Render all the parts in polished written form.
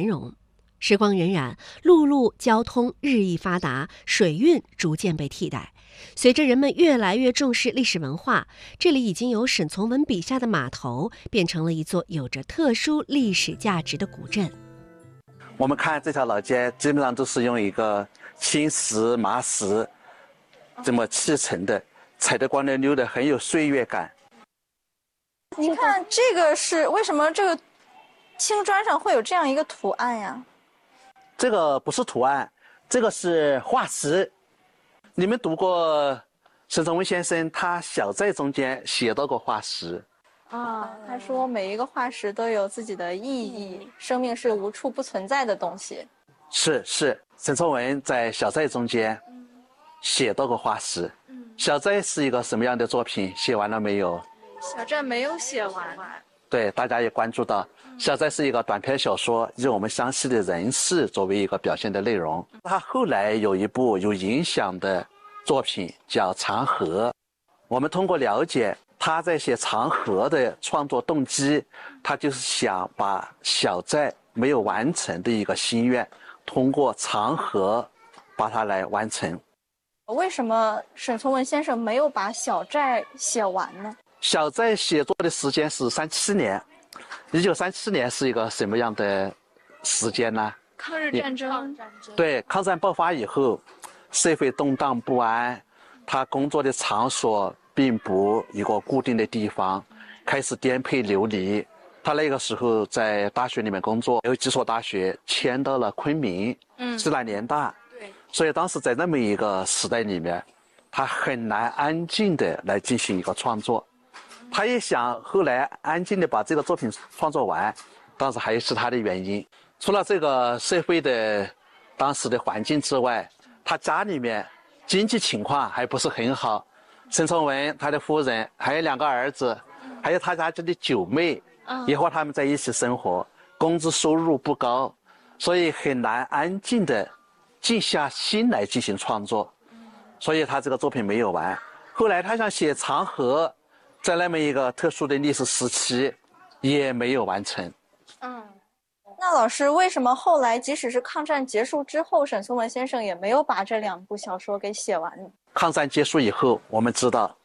繁荣。时光荏苒，陆路交通日益发达，水运逐渐被替代。随着人们越来越重视历史文化，这里已经由沈从文笔下的码头变成了一座有着特殊历史价值的古镇。 我们看这条老街，基本上都是用一个青石、麻石这么砌成的，踩得光溜溜的，很有岁月感。 你看这个是为什么这个青砖上会有这样一个图案呀？ 这个不是图案，这个是化石。你们读过沈从文先生他小寨中间写到过化石啊？他说每一个化石都有自己的意义，生命是无处不存在的东西。 是，沈从文在小寨中间写到过化石。小寨是一个什么样的作品？写完了没有？ 小寨没有写完。 对，大家也关注到，小寨是一个短篇小说，以我们湘西的人事作为一个表现的内容。他后来有一部有影响的作品叫《长河》，我们通过了解他在写《长河》的创作动机，他就是想把小寨没有完成的一个心愿，通过《长河》把它来完成。 为什么沈从文先生没有把小寨写完呢？ 小寨写作的时间是37年，1937年是一个什么样的时间呢？ 抗日战争。 对，抗战爆发以后，社会动荡不安，他工作的场所并不一个固定的地方，开始颠沛流离。他那个时候在大学里面工作，有几所大学迁到了昆明、西南联大，所以当时在那么一个时代里面，他很难安静的来进行一个创作。他也想后来安静的把这个作品创作完，当时还有其他的原因。除了这个社会的当时的环境之外，他家里面经济情况还不是很好。沈从文他的夫人还有2个儿子，还有他家的9妹，也和他们在一起生活，工资收入不高，所以很难安静的静下心来进行创作，所以他这个作品没有完。后来他想写《长河》，在那么一个特殊的历史时期也没有完成。 那老师，为什么后来即使是抗战结束之后，沈从文先生也没有把这2部小说给写完呢？ 抗战结束以后，我们知道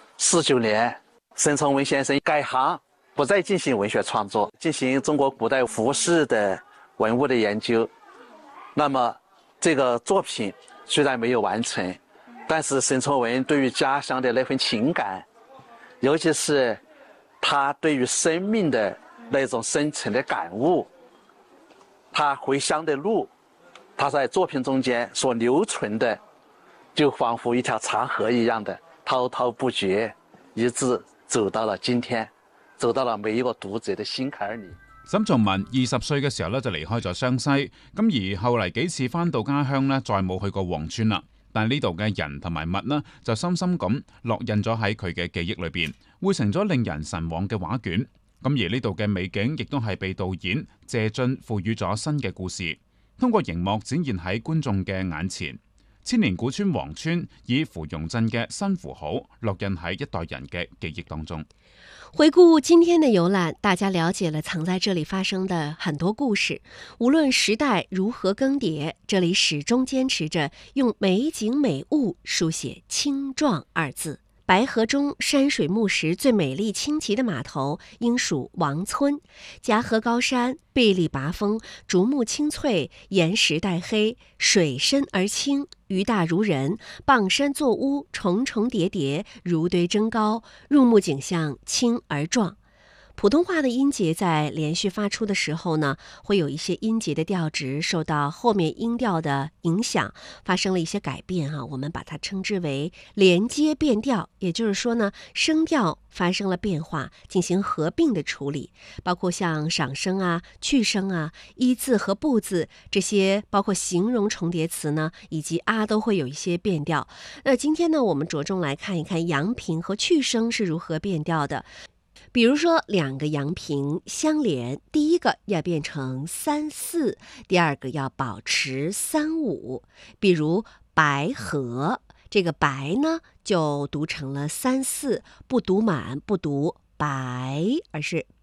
49年沈从文先生改行，不再进行文学创作，进行中国古代服饰的文物的研究。那么这个作品虽然没有完成，但是沈从文对于家乡的那份情感，尤其是他对于生命的那种深层的感悟，他回乡的路，他在作品中间所留存的，就仿佛一条长河一样的滔滔不绝，一直走到了今天，走到了每一個讀者的心坎裏。 沈從文20歲嘅時候咧就離開咗湘西，咁而後嚟幾次翻到家鄉咧，再冇去過黃村啦。但係呢度嘅人同埋物呢，就深深咁烙印咗喺佢嘅記憶裏邊，匯成咗令人神往嘅畫卷。咁而呢度嘅美景亦都係被導演謝晉賦予咗新嘅故事，通過熒幕展現喺觀眾嘅眼前。千年古村黃村以芙蓉鎮嘅新符號烙印喺一代人嘅記憶當中。 回顧今天的遊覽，大家了解了藏在這裡發生的很多故事。無論時代如何更迭，這裡始終堅持着用美景美物書寫青壯二字。白河中山水木石最美麗清奇的碼頭應屬王村，夾河高山，壁立拔峰，竹木青翠，岩石帶黑，水深而清，魚大如人，傍山作屋，重重疊疊，如堆爭高，入目景象清而壯。普通話的音節在連續發出的時候呢，會有一些音節的調值受到後面音調的影響，發生了一些改變啊，我們把它稱之為連接變調，也就是說呢，聲調發生了變化，進行合併的處理，包括像賞聲啊、去聲啊、一字和不字這些，包括形容重疊詞呢，以及啊都會有一些變調。那今天呢，我們着重來看一看陽平和去聲是如何變調的。比如說2個陽平相連，第一個要變成3、4，第二個要保持3、5。比如白河，這個白呢就讀成了3、4，不讀滿，不讀白，而是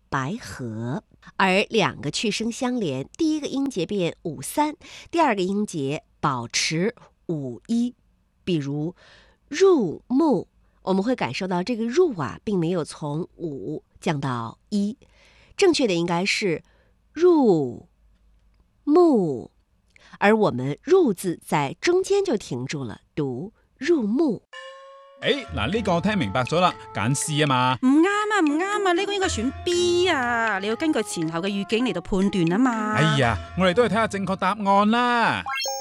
白河。而两个去声相连，第一个音节变五三，第二个音节保持五一。比如入目，我们会感受到这个入啊，并没有从五降到一，正确的应该是入目，而我们入字在中间就停住了，讀入目。 嗱，呢個聽明白咗啦，揀 C 啊嘛。 唔啱啊，唔啱啊，呢個應該選 B 啊，你要根據前後嘅語境嚟到判斷啊嘛。 哎呀，我哋都係睇下正確答案啦。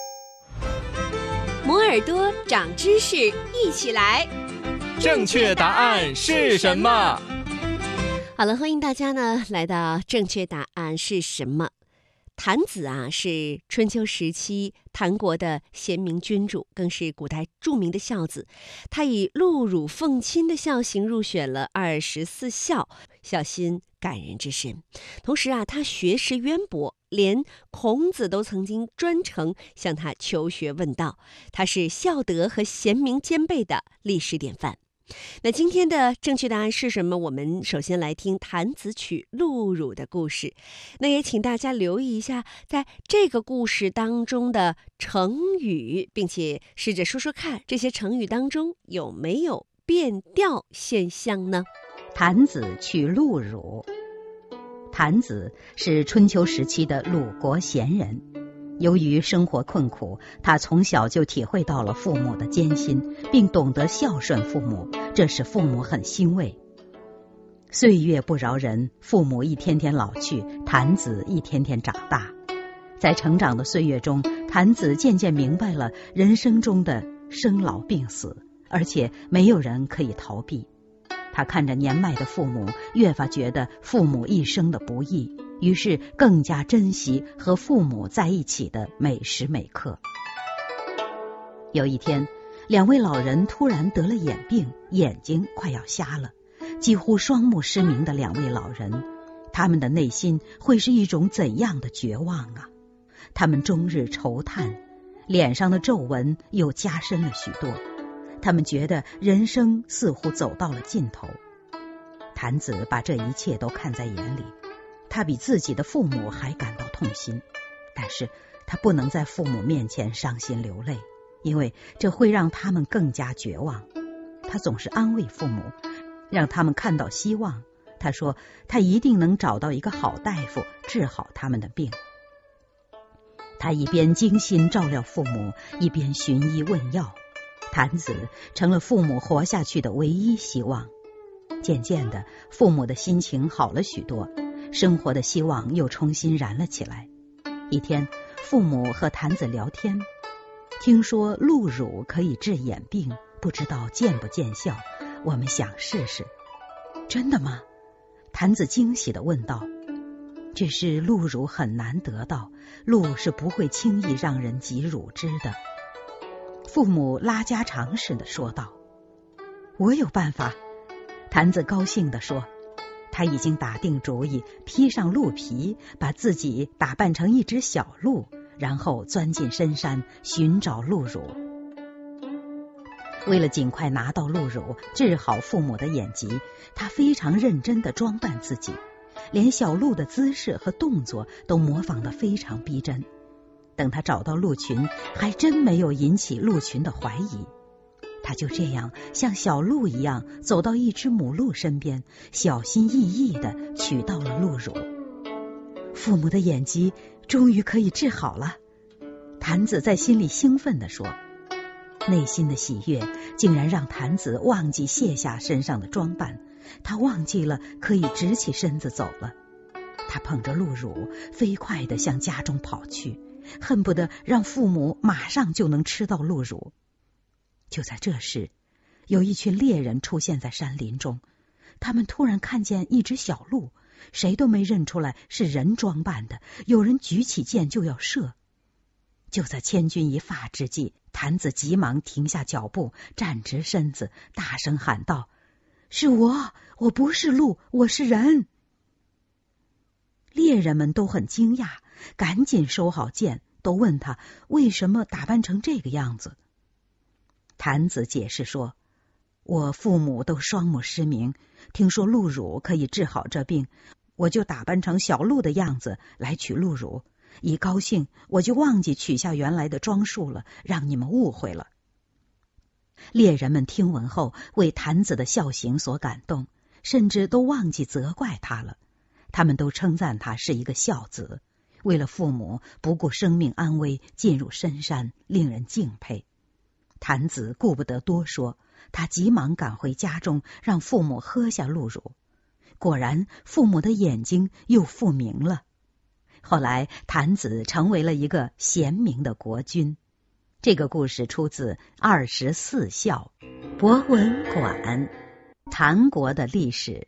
摩耳朵長知識，一起來。 正確答案是什麼？ 好了，歡迎大家呢來到正確答案是什麼。郯子啊，是春秋時期郯國的賢明君主，更是古代著名的孝子。他以陸辱奉親的孝行入選了24孝，孝心感人之深。同時啊，他學識淵博，連孔子都曾經專程向他求學問道。他是孝德和賢明兼備的歷史典範。那今天的正確答案是什麼？我們首先來聽郯子娶陸辱的故事。那也請大家留意一下，在這個故事當中的成語，並且試着說說看，這些成語當中有沒有變調現象呢？ 郯子娶陸辱。郯子是春秋時期的魯國賢人。由於生活困苦，他從小就體會到了父母的艱辛，並懂得孝順父母，這使父母很欣慰。歲月不饒人，父母一天天老去，郯子一天天長大。在成長的歲月中，郯子漸漸明白了人生中的生老病死，而且沒有人可以逃避。他看着年邁的父母，越發覺得父母一生的不易，於是更加珍惜和父母在一起的每時每刻。有一天，兩位老人突然得了眼病，眼睛快要瞎了，幾乎雙目失明的兩位老人，他們的內心會是一種怎樣的絕望啊！他們終日愁嘆，臉上的皺紋又加深了許多。他們覺得人生似乎走到了盡頭。郯子把這一切都看在眼裡，他比自己的父母還感到痛心，但是他不能在父母面前傷心流淚，因為這會讓他們更加絕望。他總是安慰父母，讓他們看到希望。他說他一定能找到一個好大夫治好他們的病。他一邊精心照料父母，一邊尋醫問藥。郯子成了父母活下去的唯一希望。漸漸的，父母的心情好了許多，生活的希望又重新燃了起來。一天，父母和郯子聊天，聽說陸辱可以治眼病，不知道見不見效，我們想試試。真的嗎？郯子驚喜地問道。只是陸辱很難得到，陸是不會輕易讓人及乳汁的。父母拉家常似的說道。我有辦法。郯子高興地說，他已經打定主意，披上鹿皮，把自己打扮成一隻小鹿，然後鑽進深山尋找陸辱。為了盡快拿到陸辱，治好父母的眼疾，他非常認真地裝扮自己，連小鹿的姿勢和動作都模仿得非常逼真。等他找到鹿群，還真沒有引起鹿群的懷疑。他就這樣像小鹿一樣走到一隻母鹿身邊，小心翼翼地取到了陸辱。父母的眼疾終於可以治好了，郯子在心裡興奮地說。內心的喜悅竟然讓郯子忘記卸下身上的裝扮，他忘記了可以直起身子走了。他捧着陸辱飛快地向家中跑去，恨不得讓父母馬上就能吃到陸辱。就在這時，有一群獵人出現在山林中，他們突然看見一隻小鹿，誰都沒認出來是人裝扮的，有人舉起箭就要射。就在千鈞一髮之際，郯子急忙停下腳步，站直身子，大聲喊道：是我不是鹿，我是人。獵人們都很驚訝，趕緊收好箭，都問他為什麼打扮成這個樣子。郯子解釋說，我父母都雙目失明，聽說陸辱可以治好這病， 我就打扮成小鹿的样子来取鹿乳，一高兴我就忘记取下原来的装束了，让你们误会了。猎人们听闻后为坛子的孝行所感动，甚至都忘记责怪他了。他们都称赞他是一个孝子，为了父母不顾生命安危进入深山，令人敬佩。坛子顾不得多说，他急忙赶回家中，让父母喝下鹿乳。果然，父母的眼睛又复明了。后来，坛子成为了一个贤明的国君。这个故事出自《24孝》。博文馆，唐国的历史。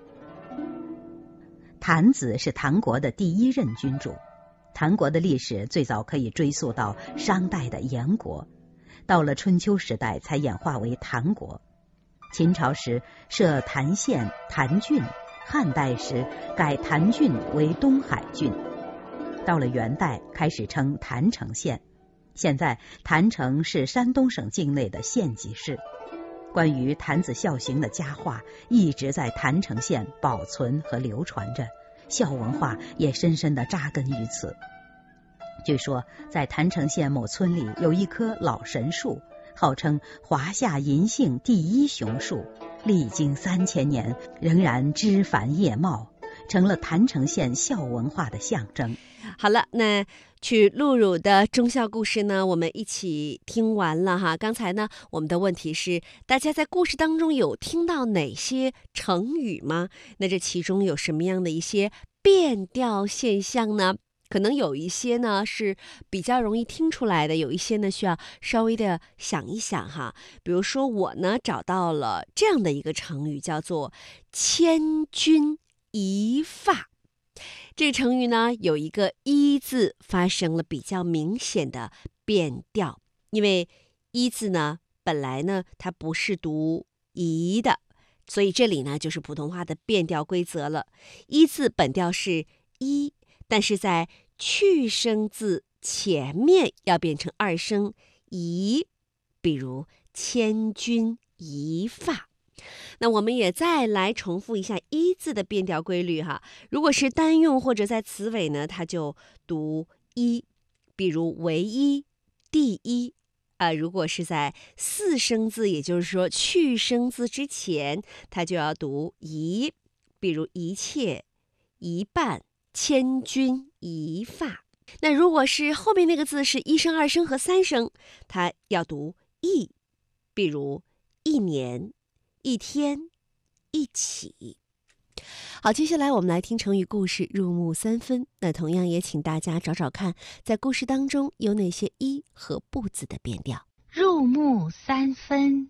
坛子是唐国的第一任君主。唐国的历史最早可以追溯到商代的燕国，到了春秋时代才演化为唐国。秦朝时设谭县、谭郡，汉代时改谭郡为东海郡，到了元代开始称郯城县。现在郯城是山东省境内的县级市。关于坛子孝行的佳话一直在郯城县保存和流传着，孝文化也深深地扎根于此。据说在郯城县某村里有一棵老神树，号称华夏银杏第一雄树，历经3000年仍然枝繁叶茂，成了郯城县孝文化的象征。 好了，那取鹿乳的忠孝故事呢，我们一起听完了哈。刚才呢，我们的问题是，大家在故事当中有听到哪些成语吗？那这其中有什么样的一些变调现象呢？可能有一些呢是比较容易听出来的，有一些呢需要稍微的想一想哈。比如说我呢找到了这样的一个成语，叫做千钧一发。这个成语呢有一个一字发生了比较明显的变调，因为一字呢本来呢它不是读一的，所以这里呢就是普通话的变调规则了。一字本调是一，但是在去声字前面要变成二声一，比如千钧一发。那我们也再来重复一下一字的变调规律哈。如果是单用或者在词尾呢，它就读一，比如唯一、第一。如果是在四声字，也就是说去声字之前，它就要读一，比如一切、一半、千钧一发。那如果是后面那个字是一声、二声和三声，它要读一，比如一年、一天、一起。好，接下来我们来听成语故事入木三分。那同样也请大家找找看，在故事当中有哪些一和不字的变调。 入木三分。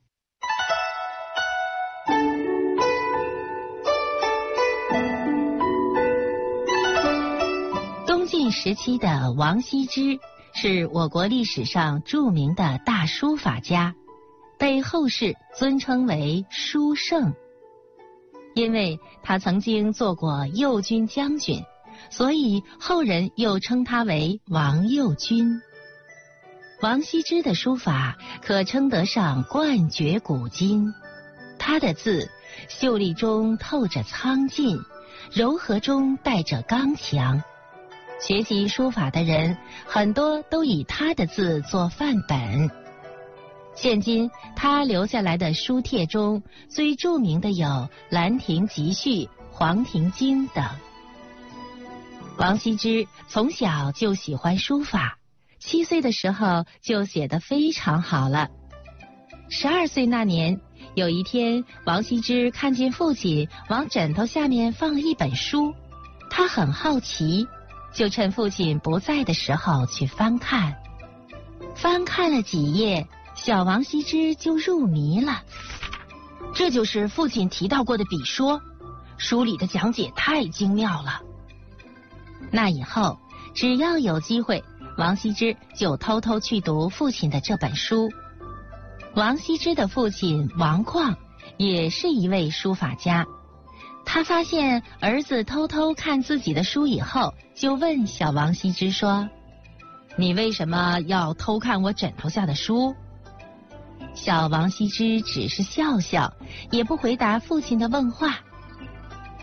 东晋时期的王羲之是我国历史上著名的大书法家，被后世尊称为书圣。因为他曾经做过右军将军，所以后人又称他为王右军。王羲之的书法可称得上冠绝古今，他的字秀丽中透着苍劲，柔和中带着刚强。学习书法的人很多都以他的字做范本。现今他留下来的书帖中最著名的有《兰亭集序》《黄庭经》等。王羲之从小就喜欢书法，7岁的时候就写得非常好了。12岁那年，有一天王羲之看见父亲往枕头下面放了一本书，他很好奇，就趁父亲不在的时候去翻看。翻看了几页，小王羲之就入迷了。这就是父亲提到过的笔说，书里的讲解太精妙了。那以后只要有机会，王羲之就偷偷去读父亲的这本书。王羲之的父亲王旷也是一位书法家，他发现儿子偷偷看自己的书以后，就问小王羲之说：“你为什么要偷看我枕头下的书？”小王羲之只是笑笑，也不回答父亲的问话。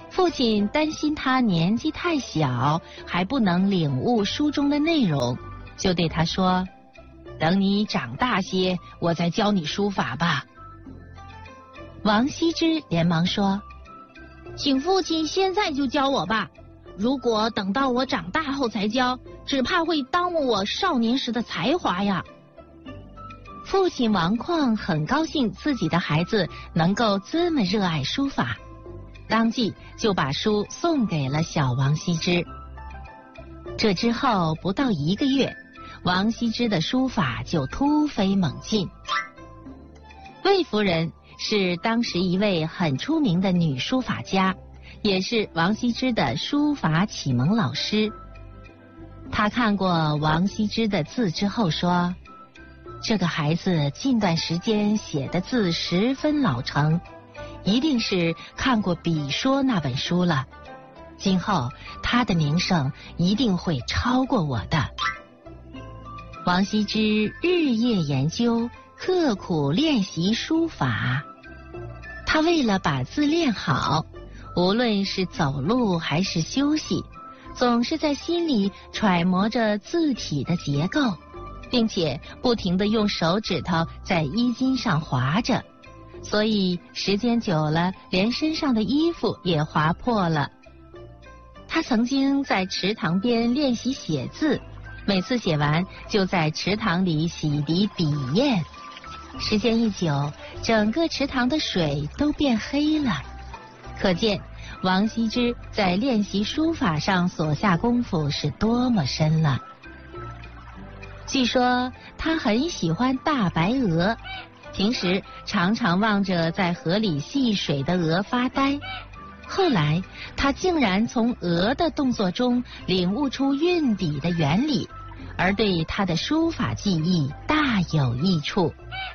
父亲担心他年纪太小，还不能领悟书中的内容，就对他说：“等你长大些，我再教你书法吧。”王羲之连忙说：“请父亲现在就教我吧，如果等到我长大后才教，只怕会耽误我少年时的才华呀。”父亲王旷很高兴自己的孩子能够这么热爱书法，当即就把书送给了小王羲之。这之后不到1个月，王羲之的书法就突飞猛进。魏夫人是当时一位很出名的女书法家，也是王羲之的书法启蒙老师。她看过王羲之的字之后说：“这个孩子近段时间写的字十分老成，一定是看过《笔说》那本书了。今后他的名声一定会超过我的。”王羲之日夜研究，刻苦练习书法。他为了把字练好，无论是走路还是休息，总是在心里揣摩着字体的结构，并且不停地用手指头在衣襟上划着，所以时间久了，连身上的衣服也划破了。他曾经在池塘边练习写字，每次写完就在池塘里洗涤笔砚，时间一久，整个池塘的水都变黑了。可见王羲之在练习书法上所下功夫是多么深了。据说他很喜欢大白鹅，平时常常望着在河里戏水的鹅发呆。后来他竟然从鹅的动作中领悟出运笔的原理，而对他的书法技艺大有益处。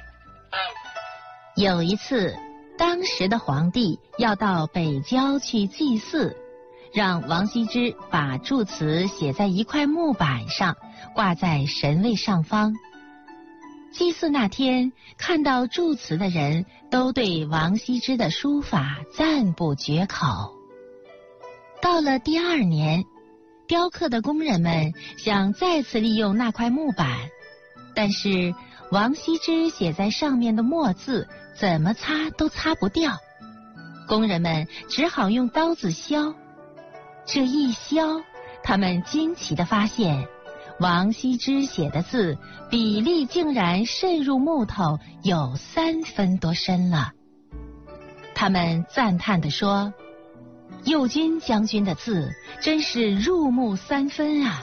有一次，当时的皇帝要到北郊去祭祀，让王羲之把祝词写在一块木板上，挂在神位上方。祭祀那天，看到祝词的人都对王羲之的书法赞不绝口。到了第2年，雕刻的工人们想再次利用那块木板，但是王羲之写在上面的墨字怎么擦都擦不掉，工人们只好用刀子削。这一削，他们惊奇地发现，王羲之写的字比例竟然渗入木头有3分多深了。他们赞叹地说：“右军将军的字真是入木3分啊！”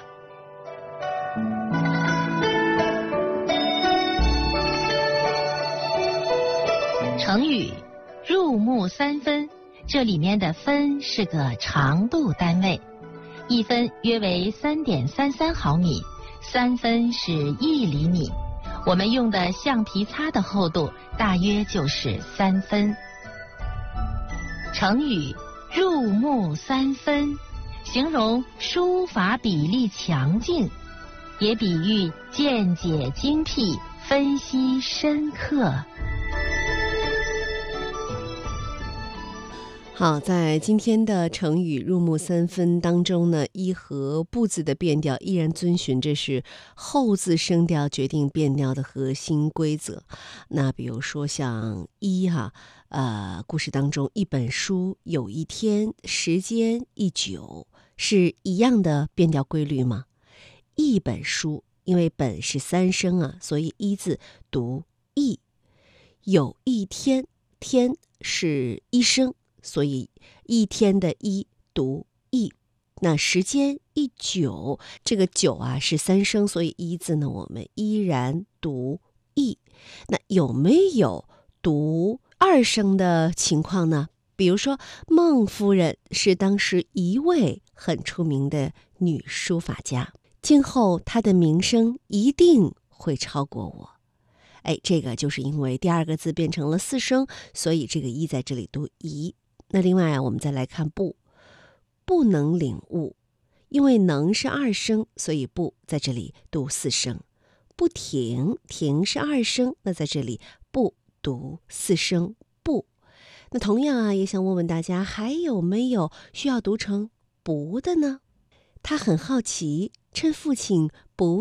成语“入木3分”，这里面的分是个长度单位，1分约为3.33毫米，3分是1厘米。我们用的橡皮擦的厚度大约就是3分。成语“入木3分”形容书法笔力强劲，也比喻见解精辟，分析深刻。 好，在今天的成语入木3分当中呢，一和不字的变调依然遵循着是后字声调决定变调的核心规则。那比如说像一故事当中一本书有一天，时间一久，是一样的变调规律吗？一本书，因为本是3声所以一字读一。有一天，天是1声，所以一天的一读一。那时间一久，这个久是3声，所以一字呢我们依然读一。那有没有读2声的情况呢？比如说孟夫人是当时一位很出名的女书法家，今后她的名声一定会超过我。这个就是因为第2个字变成了4声，所以这个一在这里读一。那另外我们再来看不能领悟，因为能是2声，所以不在这里读4声。不停，停是2声，那在这里不读4声不。 那同样啊，也想问问大家，还有没有需要读成不的呢？他很好奇，趁父亲不